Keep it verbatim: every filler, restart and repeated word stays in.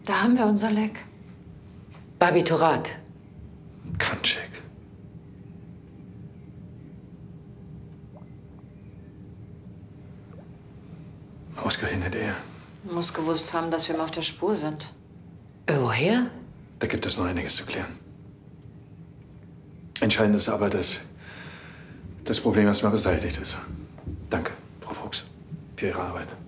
Da haben wir unser Leck. Barbiturat. Krancheck. Ausgerechnet er. Muss gewusst haben, dass wir ihm auf der Spur sind. Äh, woher? Da gibt es noch einiges zu klären. Entscheidend ist aber, dass das Problem erstmal beseitigt ist. Danke, Frau Fuchs, für Ihre Arbeit.